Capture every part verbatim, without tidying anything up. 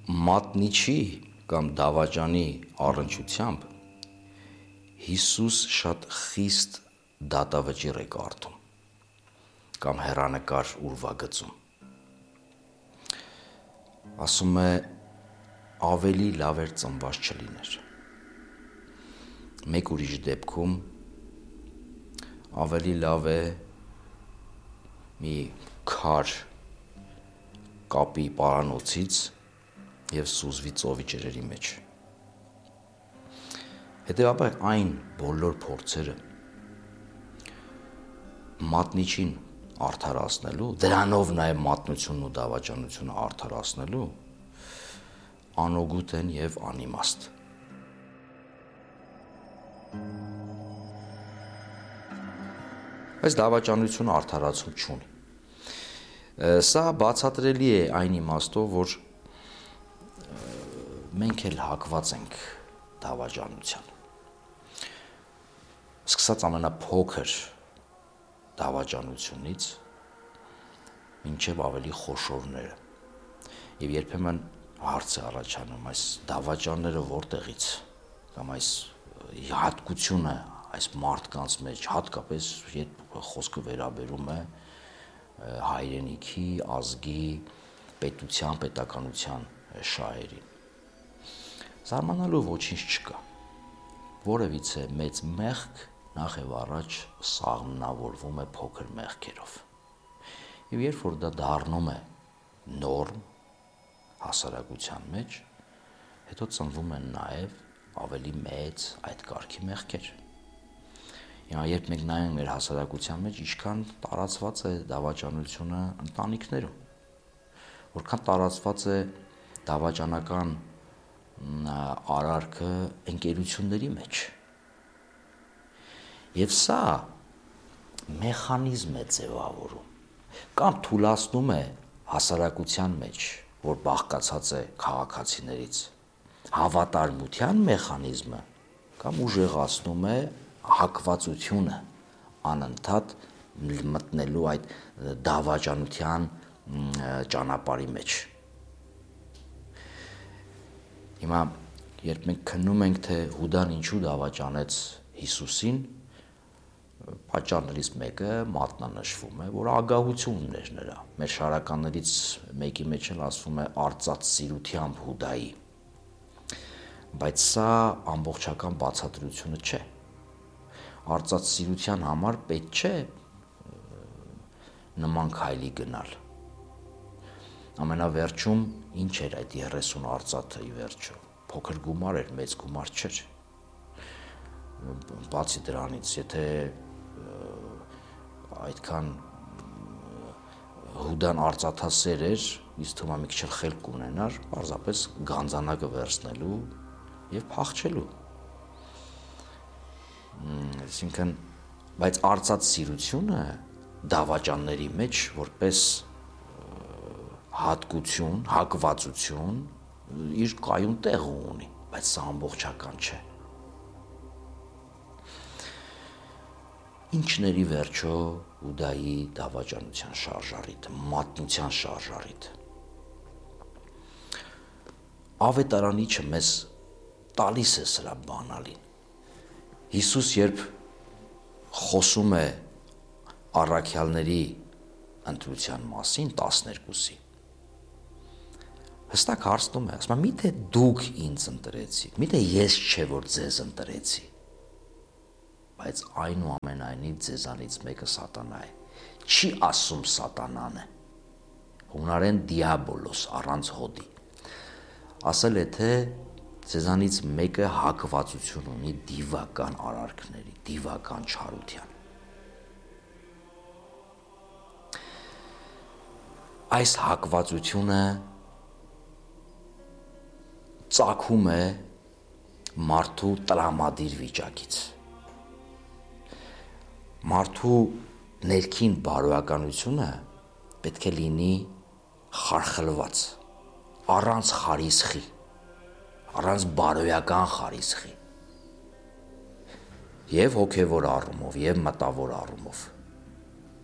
մատնիչի կամ դավաճանի առնչությամբ Հիսուս շատ խիստ դատավճիռ է կարդում կամ հեռանկար ուրվագծում։ Ասում է ավելի լավ էր ծնված չլիներ։ Մեկ ուրիշ դեպքում ավելի լավ է մի քար կապի պարանոցից և սուզվի ծովի ջրերի մեջ։ Հետևաբար այն բոլոր փորձերը մատնիչին արդարացնելու, դրանով նաև մատնությունն ու դավաճանությունը արդարացնելու անօգուտ են և անիմաստ։ Բայց դավաճանությունը արդարացում չունի։ Սա բացատրելի է այն իմաստով, որ մենք էլ հակված ենք դավաճանության։ Սկսած ամենափոքր դավաճանությունից մինչև ավելի խոշորները։ Եվ երբեմն հարց է առաջանում, այս դավաճանները որտեղից, կամ այս հատկությունը այս մարդկանց մեջ, հատկապես երբ խոսքը վերաբերում է հայրենիքի, ազգի, պետության, պետականության շահերին։ Զարմանալու ոչինչ չկա։ Որևիցե մեծ մեղք նախ եւ առաջ սաղմնավորվում է փոքր մեղքերով։ Եվ երբ որ դա դառնում է նորմ հասարակության մեջ, հետո ծնվում են նաև ավելի մեծ այդ կարգի մեղքեր։ Հիմա երբ մենք նայենք մեր հասարակության մեջ, ինչքան տարածված է դավաճանությունը ընտանիքներում, որքան տարածված է դավաճանական արարքը ընկերությունների մեջ։ Եվ սա մեխանիզմ է ձևավորում, կամ թուլացնում է հասարակության մեջ, որ բաղկացած է քաղաքացիներից, հավատարմության մեխանիզմը, կամ ուժեղացնում է հակվածությունը անընդհատ մտնելու այդ դավաճանության ճանապարհի մեջ։ Հիմա երբ մենք քննում ենք, թե Հուդան ինչու դավաճանեց Հիսուսին, պատճառներից մեկը մատնանշվում է, որ ագահություն ուներ նրա։ Մեր շարականներից մեկի մեջ էլ ասվում է արծաթ սիրությամբ Հուդայի։ Բայց սա ամբողջական բացատրությունը չէ։ Արծաթ սիրության համար պետք չէ նման քայլի գնալ։ Ամենավերջում ինչ էր այդ երեսուն արծաթը ի վերջո։ Փոքր գումար էր, մեծ գումար չէր։ Բացի դրանից, եթե այդքան Հուդան արծաթասեր էր, ինձ թվում է մի քիչ խելք կունենար, պարզապես գանձանակը վերցնելու և փախչելու։ Այսինքն, բայց արծաթ սիրությունը դավաճանների մեջ որպես հատկություն, հակվածություն իր կայուն տեղը ունի, բայց սա ամբողջական չէ։ Ինչն էր ի վերջո Հուդայի դավաճանության շարժառիթը, մատնության շարժառիթը։ Ավետարանիչը մեզ տալիս է սրա բանալին։ Հիսուս երբ խոսում է առաքյալների ընտրության մասին, տասներկուսի, հստակ հարցնում է, ասում է, միթե դուք ինձ ընտրեցիք, միթե ես չէ, որ ձեզ ընտրեցի, բայց այնուամենայնիվ ձեզանից մեկը սատանա է։ Չի ասում սատանան է, հունարեն դիաբոլոս, առանց հոդի։ Ասել է, թե ձեզանից մեկը հակվածություն ունի դիվական արարքների, դիվական չարության։ Այս հակվածությունը ծագում է մարդու տրամադիր վիճակից։ Մարդու ներքին բարոյականությունը պետք է լինի խարխլված, առանց խարիսխի, առանց բարոյական խարիսխի, և հոգևոր առումով, և մտավոր առումով։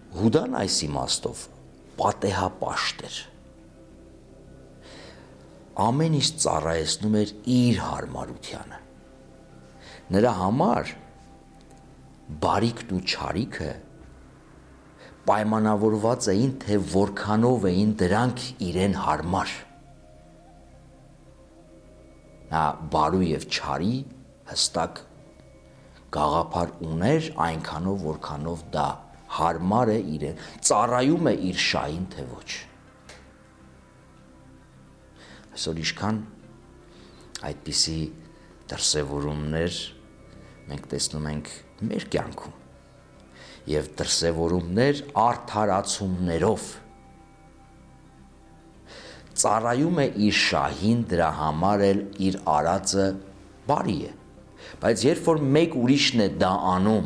Հուդան այս իմաստով պատեհապաշտ էր։ ամեն ինչ ծառայեցնում էր իր հարմարությանը։ Նրա համար բարիքն ու չարիքը պայմանավորված էին, թե որքանով էին դրանք իրեն հարմար։ Նա բարու եւ չարի հստակ գաղափար ուներ այնքանով, որքանով դա հարմար է իրեն, ծառայում է իր շահին, թե ոչ։ Այսօր ինչքան այդպիսի դրսևորումներ մենք տեսնում ենք մեր կյանքում եւ դրսևորումներ արդարացումներով ծառայում է իր շահին, դրա համար էլ իր արածը բարի է, բայց երբ որ մեկ ուրիշն է դա անում,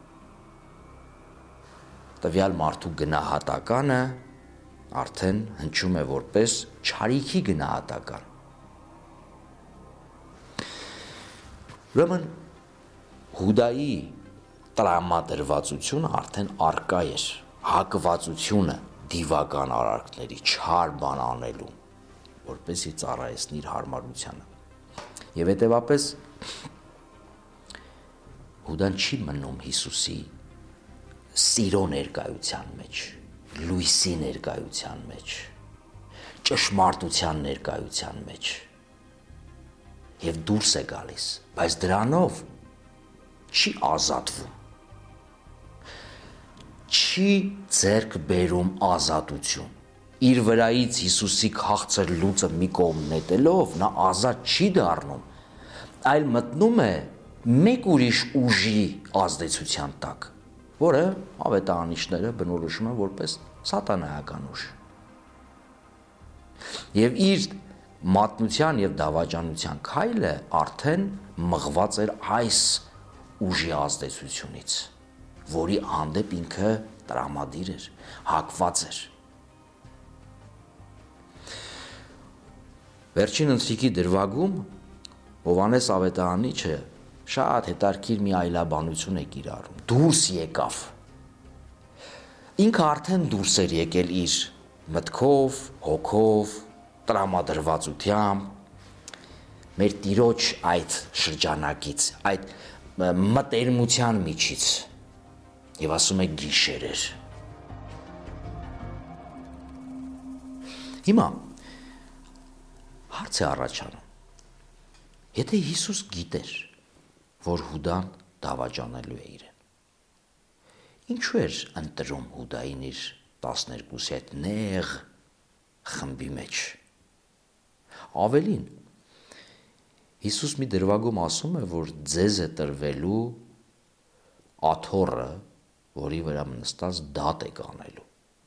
տվյալ մարդու գնահատականը արդեն հնչում է որպես չարիքի գնահատական։ Ուրեմն Հուդայի տրամադրվածությունը արդեն արկա էր, հակվածությունը դիվական արարքների չար բան անելու, որպեսզի ծառայեցնի իր հարմարությանը։ Եվ հետևապես Հուդան չի մնում Հիսուսի սիրո ներկայության մեջ, լույսի ներկայության մեջ, ճշմարտության ներկայության մեջ եւ դուրս է գալիս, բայց դրանով չի ազատվում, չի ձեռք բերում ազատություն։ Իր վրայից Հիսուսի քաղցր լուծը մի կողմ նետելով նա ազատ չի դառնում, այլ մտնում է մեկ ուրիշ ուժի ազդեցության տակ, որը ավետարանիչները բնորոշում են որպես սատանայական ուժ։ Եվ իր մատնության եւ դավաճանության քայլը արդեն մղված էր այս ուժի ազդեցությունից, որի հանդեպ ինքը տրամադիր էր, հակված էր։ Վերջին ընթրիքի դրվագում Հովհաննես ավետարանիչը շատ հետաքրքիր մի այլաբանություն է կիրառում։ Դուրս եկավ։ Ինքը արդեն դուրս էր եկել իր մտքով, հոգով, տրամադրվածությամբ, մեր Տիրոջ այդ շրջանակից, այդ մտերմության միջից, եւ ասում է գիշերեր։ Հիմա հարց է առաջանում. եթե Հիսուս գիտեր, որ Հուդան դավաճանելու է իրեն, ինչու էր ընտրում Հուդային իր տասներկուսի այդ նեղ խմբի մեջ։ Ավելին, Հիսուս մի դրվագում ասում է, որ ձեզ է տրվելու աթոռը, որի վրա նստած դատ եք անելու։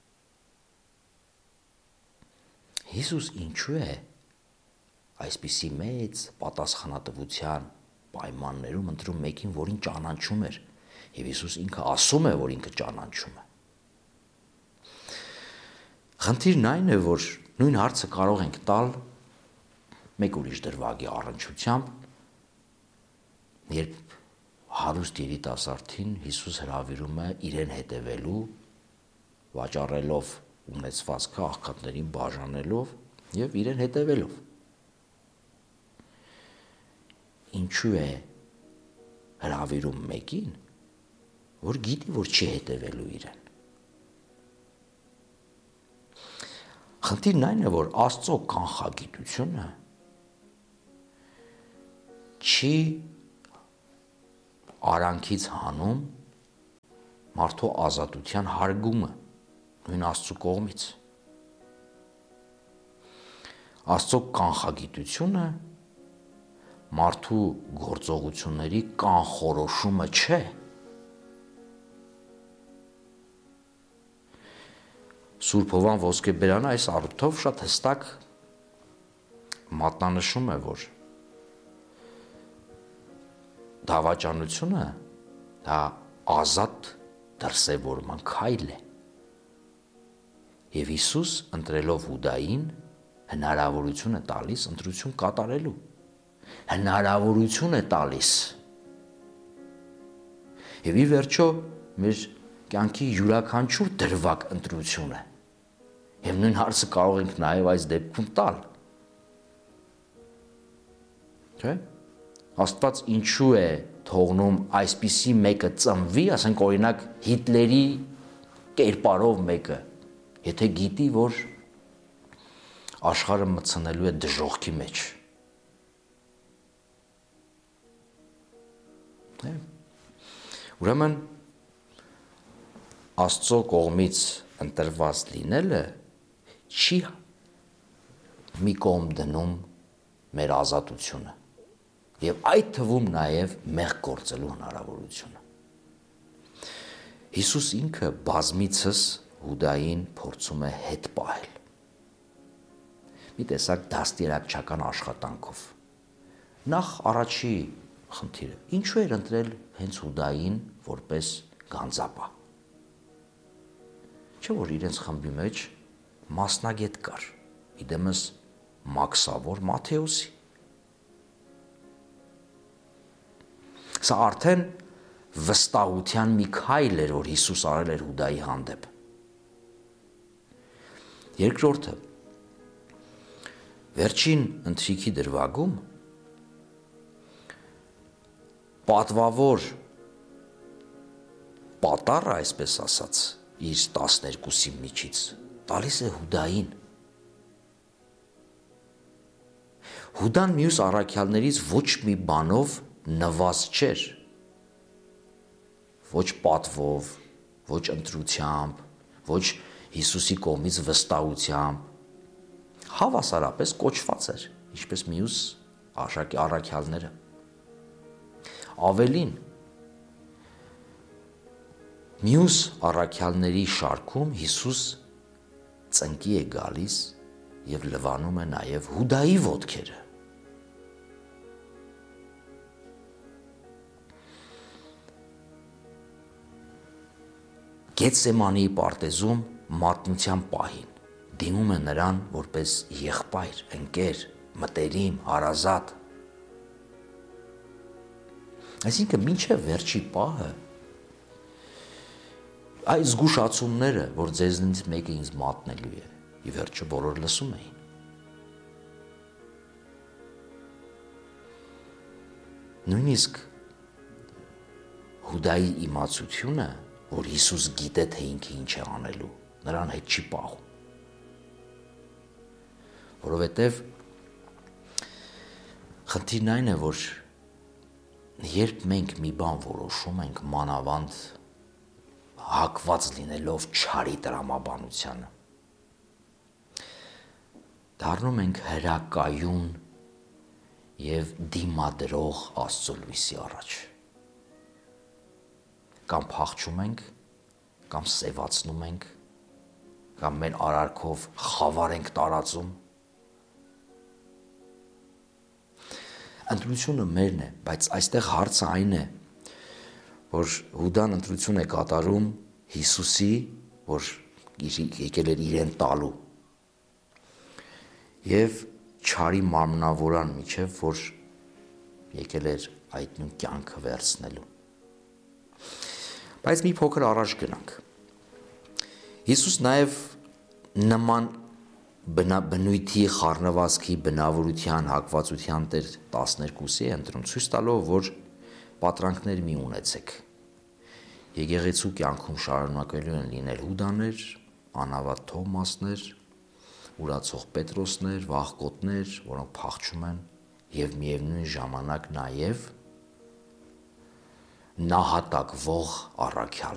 Հիսուս ինչու է այսպիսի մեծ պատասխանատվության պայմաններում ընտրում մեկին, որին ճանաչում էր, եւ Հիսուս ինքը ասում է, որ ինքը ճանաչում է։ Խնդիրն այն է, որ նույն հարցը կարող ենք տալ մեկ ուրիշ դրվագի առնչությամբ, երբ հարուստ երիտասարդին Հիսուս հրավիրում է իրեն հետևելու, վաճառելով ունեցվածքը, աղքատներին բաժանելով եւ իրեն հետևելով։ Ինչու է հրավիրում մեկին, որ գիտի, որ չի հետևելու իրեն։ Խնդիրն այն է, որ Աստծո կանխագիտությունը չի արանքից հանում մարդու ազատության հարգումը նույն Աստծո կողմից։ Աստծո կանխագիտությունը մարդու գործողությունների կանխորոշումը չէ։ Սուրբ Հովան Ոսկեբերանը այս առիթով շատ հստակ մատնանշում է, որ դավաճանությունը դա ազատ դրսևորման քայլ է։ Եվ Հիսուս ընտրելով Հուդային հնարավորություն է տալիս ընտրություն կատարելու։ Հնարավորություն է տալիս։ Եվ ի վերջո մեր կյանքի յուրաքանչյուր դրվագ ընտրություն է։ Եվ նույն հարցը կարող ենք նաև այս դեպքում տալ։ Չէ՞։ Աստված ինչու է թողնում այսպիսի մեկը ծնվի, ասենք օրինակ Հիտլերի կերպարով մեկը, եթե գիտի, որ աշխարհը մտցնելու է դժոխքի մեջ։ Ուրեմն Աստծո կողմից ընտրված լինելը չի մի կողմ դնում մեր ազատությունը եւ այդ թվում նաեւ մեղք գործելու հնարավորությունը։ Հիսուս ինքը բազմիցս Հուդային փորձում է հետ պահել։ Մի տեսակ դաստիարակչական աշխատանքով։ Նախ առաջի խնդիրը, ինչու էր ընտրել հենց Հուդային որպես գանձապահ։ Չէ՞ որ իրենց խմբի մեջ մասնագետ կար, իդեմս Մաքսավոր Մատթեոսի։ Սա արդեն վստահության մի քայլ էր, որ Հիսուս արել էր Հուդայի հանդեպ։ Երկրորդը, վերջին ընթրիքի դրվագում պատվավոր պատարը, այսպես ասած, իր տասներկուսի միջից տալիս է Հուդային։ Հուդան մյուս առաքյալներից ոչ մի բանով նվազ չէր, ոչ պատվով, ոչ ընտրությամբ, ոչ Հիսուսի կողմից վստահությամբ, հավասարապես կոչված էր, ինչպես մյուս առաքյալները։ Ավելին, մյուս առաքյալների շարքում Հիսուս ծնկի է գալիս եւ լվանում է նաեւ Հուդայի ոտքերը։ Գեթսեմանի պարտեզում մատնության պահին դիմում է նրան որպես եղբայր, ընկեր, մտերիմ, հարազատ։ Այսինքն մինչև վերջի պահը այս զգուշացումները, որ ձեզնից մեկը ինձ մատնելու է, ի վերջո բոլորը լսում էին։ Նույնիսկ Հուդայի իմացությունը, որ Հիսուս գիտե, թե ինքը ինչ է անելու, նրան հետ չի պահում։ Որովհետև խնդիրն այն է, որ երբ մենք մի բան որոշում ենք մանավանդ հակված լինելով չարի տրամաբանությանը, դառնում ենք հրակայուն եւ դիմադրող Աստծո լույսի առաջ։ Կամ փախչում ենք, կամ սևացնում ենք, կամ մեր արարքով խավար ենք տարածում։ Ընտրությունը մերն է, բայց այստեղ հարցը այն է, որ Հուդան ընտրություն է կատարում Հիսուսի, որ եկել էր իրեն տալու, եւ չարի մարմնավորան միջև, որ եկել էր այդ նույն կյանքը վերցնելու։ Բայց մի փոքր առաջ գնանք։ Հիսուս նաեւ նման բնույթի, խառնվածքի, բնավորության, հակվածության տեր տասներկուսի է ընտրում, ցույց տալով, որ պատրանքներ մի ունեցեք։ Եկեղեցու կյանքում շարունակելու են լինել Հուդաներ, անհավատ Թոմասներ, ուրացող Պետրոսներ, վախկոտներ, որոնք փախչում են, եւ միևնույն ժամանակ նաեւ նահատակվող առաքյալ